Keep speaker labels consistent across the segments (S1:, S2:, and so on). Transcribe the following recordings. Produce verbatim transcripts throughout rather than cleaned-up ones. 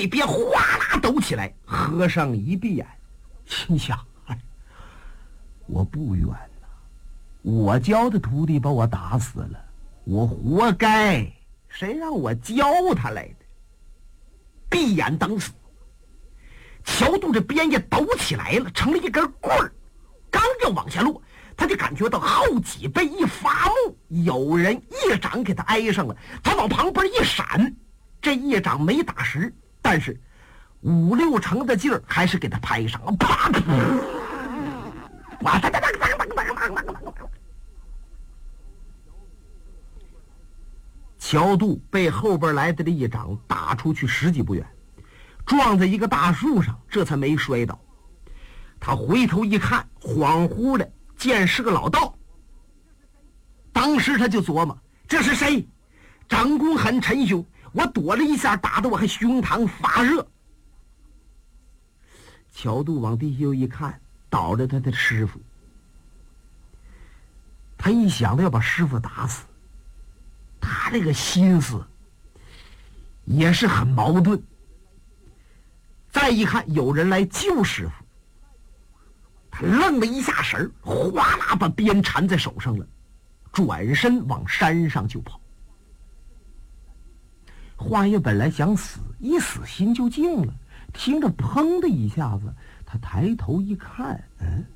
S1: 那边哗啦抖起来，和尚一闭眼，心想：哎，我不冤呐，我教的徒弟把我打死了，我活该，谁让我教他来的？闭眼等死。乔度这鞭也抖起来了，成了一根棍儿，刚要往下落，他就感觉到后脊背一发木，有人一掌给他挨上了。他往旁边一闪，这一掌没打实，但是五六成的劲儿还是给他拍上了，啪！哇！乔度被后边来的这一掌打出去十几步远，撞在一个大树上，这才没摔倒。他回头一看，恍惚的见是个老道。当时他就琢磨，这是谁？掌功很沉凶，我躲了一下，打得我还胸膛发热。乔度往地下一看，倒着他的师傅。他一想到要把师傅打死，他这个心思也是很矛盾。再一看有人来救师傅，他愣了一下神儿，哗啦把鞭缠在手上了，转身往山上就跑。华月本来想死，一死心就静了，听着砰的一下子，他抬头一看，嗯，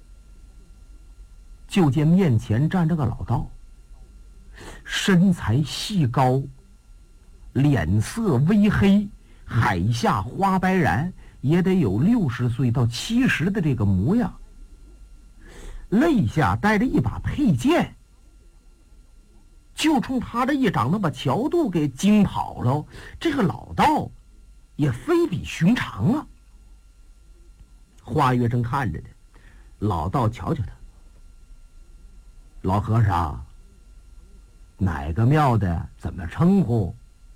S1: 就见面前站着个老道，身材细高，脸色微黑，海下花白髯，也得有六十岁到七十的这个模样，肋下带着一把佩剑，就冲他这一掌能把乔度给惊跑了。这个老道也非比寻常啊。华月正看着呢，老道瞧瞧他，老和尚，哪个庙的？怎么称呼？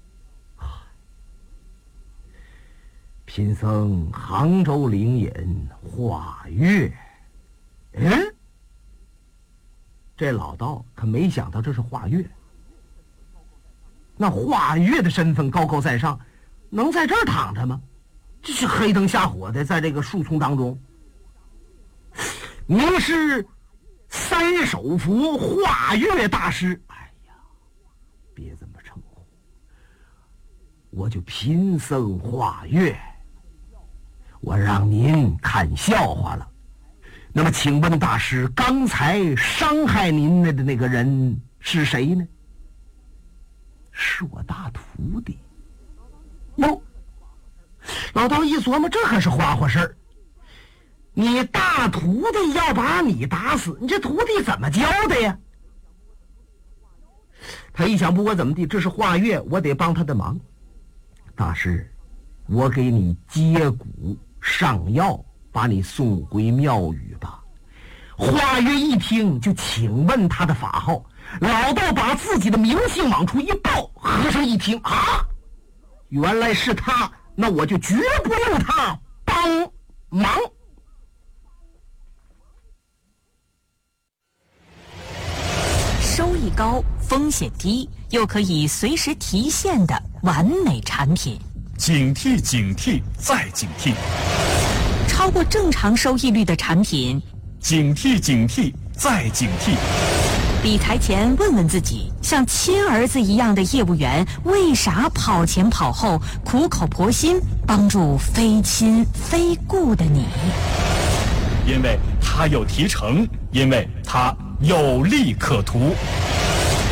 S1: 贫僧杭州灵隐华月。嗯，这老道可没想到这是华月。那华月的身份高高在上，能在这儿躺着吗？这是黑灯瞎火的，在这个树丛当中。您是三手佛华月大师？哎呀，别这么称呼，我就贫僧华月。我让您看笑话了。那么请问大师，刚才伤害您的那个人是谁呢？是我大徒弟。哟，老道一琢磨，这可是花花事儿。你大徒弟要把你打死，你这徒弟怎么教的呀？他一想，不管怎么地，这是华月，我得帮他的忙。大师，我给你接骨上药，把你送回庙宇吧。华月一听，就请问他的法号。老道把自己的名姓往出一报，和尚一听，啊，原来是他，那我就绝不用他帮忙。
S2: 收益高，风险低，又可以随时提现的完美产品。
S3: 警惕警惕再警惕，
S2: 超过正常收益率的产品，
S3: 警惕警惕再警惕。
S2: 理财前问问自己，像亲儿子一样的业务员，为啥跑前跑后，苦口婆心帮助非亲非故的你？
S3: 因为他有提成，因为他有利可图。